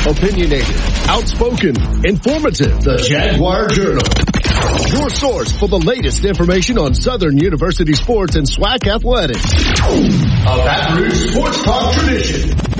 Opinionated, outspoken, informative. The Jaguar Journal. Your source for the latest information on Southern University sports and SWAC athletics. A Baton Rouge sports talk tradition.